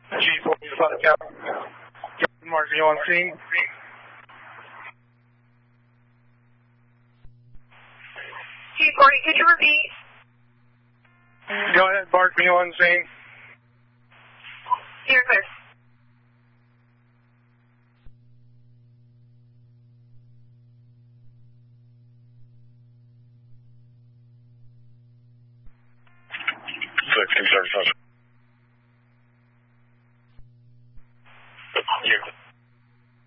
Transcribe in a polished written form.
G40 Captain. Mark, you on scene? G40, could you repeat? Go ahead, Mark, you on scene? You're clear. Concern